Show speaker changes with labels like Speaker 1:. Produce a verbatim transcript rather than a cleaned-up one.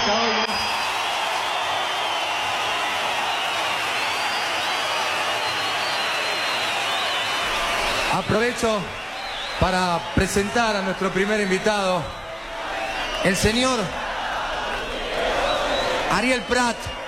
Speaker 1: música hoy.
Speaker 2: Aprovecho para presentar a nuestro primer invitado, el señor Ariel Prat.